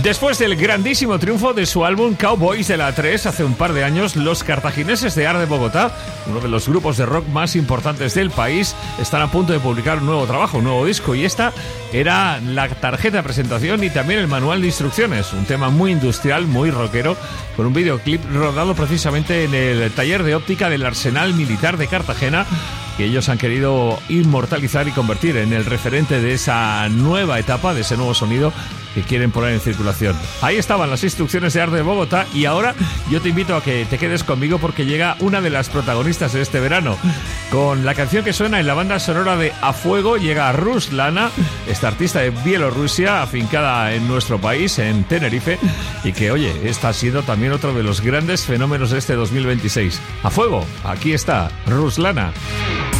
Después del grandísimo triunfo de su álbum Cowboys de la 3 hace un par de años, los cartagineses de Art de Bogotá, uno de los grupos de rock más importantes del país, están a punto de publicar un nuevo trabajo, un nuevo disco, y esta era la tarjeta de presentación y también el manual de instrucciones, un tema muy industrial, muy rockero, con un videoclip rodado precisamente en el taller de óptica del Arsenal Militar de Cartagena, que ellos han querido inmortalizar y convertir en el referente de esa nueva etapa, de ese nuevo sonido que quieren poner en circulación. Ahí estaban las instrucciones de Art de Bogotá, y ahora yo te invito a que te quedes conmigo porque llega una de las protagonistas de este verano. Con la canción que suena en la banda sonora de A Fuego llega Ruslana, esta artista de Bielorrusia, afincada en nuestro país, en Tenerife, y que, oye, esta ha sido también otro de los grandes fenómenos de este 2026. A Fuego, aquí está Ruslana.